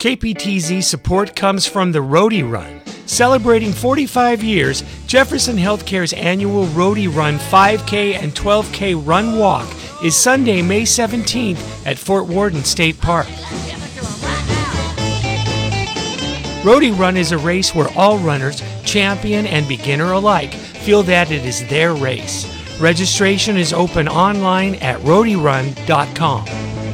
KPTZ support comes from the Roadie Run. Celebrating 45 years, Jefferson Healthcare's annual Roadie Run 5K and 12K Run Walk is Sunday, May 17th at Fort Worden State Park. Roadie Run is a race where all runners, champion and beginner alike, feel that it is their race. Registration is open online at roadierun.com.